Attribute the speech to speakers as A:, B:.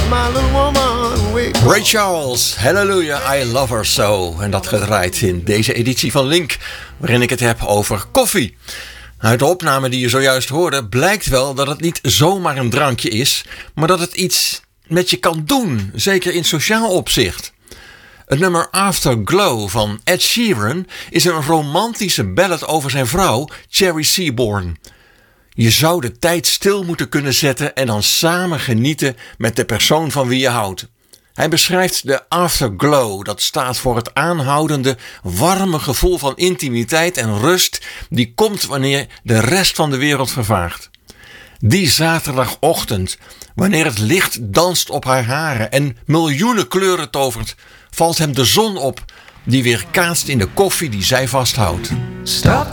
A: my little woman, wake up.
B: Ray Charles, Hallelujah, I Love Her So. En dat gedraaid in deze editie van Link, waarin ik het heb over koffie. Uit de opname die je zojuist hoorde blijkt wel dat het niet zomaar een drankje is, maar dat het iets met je kan doen, zeker in sociaal opzicht. Het nummer Afterglow van Ed Sheeran is een romantische ballad over zijn vrouw, Cherry Seaborn. Je zou de tijd stil moeten kunnen zetten en dan samen genieten met de persoon van wie je houdt. Hij beschrijft de afterglow, dat staat voor het aanhoudende, warme gevoel van intimiteit en rust die komt wanneer de rest van de wereld vervaagt. Die zaterdagochtend, wanneer het licht danst op haar haren en miljoenen kleuren tovert, valt hem de zon op die weer kaatst in de koffie die zij vasthoudt.
A: Stop